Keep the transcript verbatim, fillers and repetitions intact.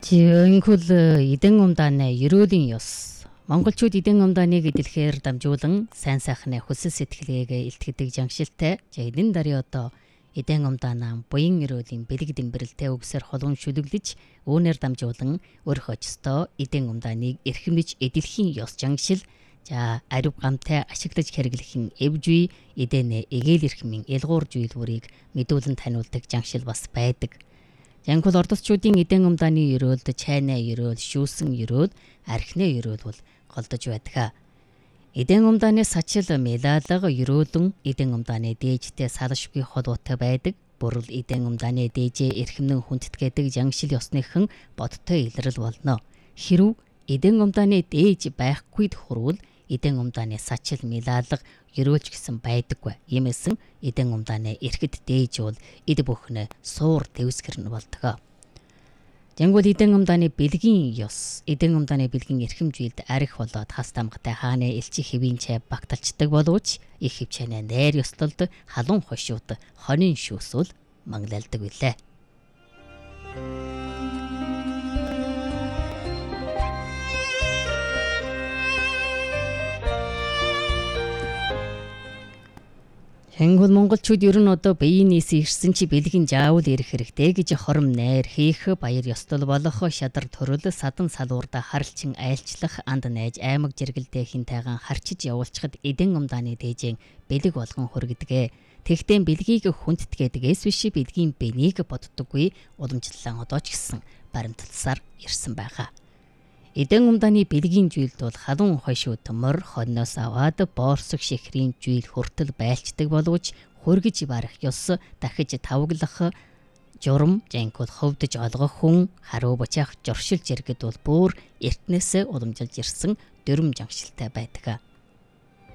Жинхэнэ эдэн умдааны ерөөлийн ёс. Монголчууд эдэн умдааныг эдэлхээр дамжуулан сайн сайхны хүсэл сэтгэлгээгээ илтгэдэг жангшилтай. За эдэн даруй одоо эдэн умдаанаа буян ерөөлийн бэлэг дэмбэрэлтэй үгсээр холон шүлэглэж үүнээр дамжуулан өөрийнхөө чөстөө эдэн умдааныг эрхэмлэж эдэлхийн ёс жангшил. За ариу гамтай ашиглаж хэрэглэхийн эвжүй эдэнэ эгээл эрхмийн элгуур зүйлгүүрийг мэдүүлэн таниулдаг жангшил бас байдаг. Янгол ордосчуудын эдэн умдааны ерөөлд чайна ерөөл, шүүсэн ерөөл, архины ерөөл бол голдож байдаг. Эдэн умдааны сачил мэлалга ерөөлөн эдэн умдааны дээжтэй салшгүй холбоотой байдаг. Бүрэл эдэн умдааны дээжээ эрхэмнэн хүндэтгээдэг жангшил ёсныхан бодтой илрэл болно. Хэрв эдэн умдааны дээж байхгүйд хурвал эдэн умдааны сачил мэлалга ерөөлж гисэн байдаггүй. Иймээсэн эдэн умдааны эрхэд дээж бол эд бүхнэ суур дэвсгэр нь болдог. Жангууд эдэн умдааны бэлгийн ёс, эдэн умдааны бэлгийн эрхэмжүүлд арх болоод хас тамгатай хааны элчи хэвийн чай багталцдаг боловч их хөвчэнэ нээр ёслолд халуун хошууд хонин шүүсүүл манглалдаг билээ. Тэнгүүл монголчууд ер нь одоо биенээс ирсэн чи бэлгийн заавал ирэх хэрэгтэй гэж хором найр хийх баяр ёстол болох шадар төрөл садан салуурда харалчин айлчлах анд найж аймаг жиргэлдээ хинтайгаан харчиж явуулчихад эдэн умдааны дээжэн бэлэг болгон хүргэдэг. Тэгтээ бэлгийг хүндэтгээдгээс биш бэлгийн бэнийг боддоггүй уламжлалаа одоо ч гэсэн баримталсаар ирсэн байгаа. Эдэн умдааны бэлгийн жилд бол халуун хошуу төмөр хонноос аваад боорсог шихрийн жил хүртэл байлцдаг боловч хөргөж барах ёс дахиж тавглах журам жанкул хөвдөж олгох хүн харуу бачаах журшил жиргэд бол бүр эртнээс уламжилж ирсэн дүрм жангшилтай байдаг.